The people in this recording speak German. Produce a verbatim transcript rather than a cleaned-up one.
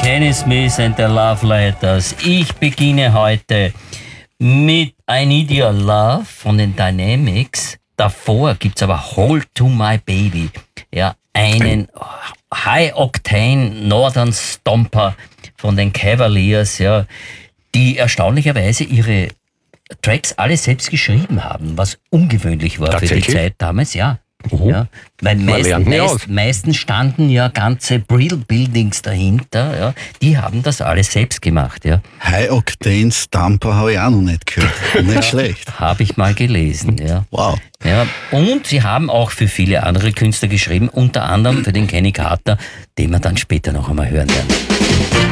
Kenny Smith and the Love Letters. Ich beginne heute mit I Need Your Love von den Dynamics. Davor gibt's aber Hold to My Baby. Ja, einen High-Octane Northern Stomper von den Cavaliers, ja, die erstaunlicherweise ihre Tracks alle selbst geschrieben haben, was ungewöhnlich war für die Zeit damals, ja. Uh-huh. Ja, weil meisten, meist, meisten standen ja ganze Brill-Buildings dahinter, ja, die haben das alles selbst gemacht. Ja. High-Octane Stamper habe ich auch noch nicht gehört. Nicht schlecht. Habe ich mal gelesen. Ja. Wow. Ja, und sie haben auch für viele andere Künstler geschrieben, unter anderem für den Kenny Carter, den wir dann später noch einmal hören werden.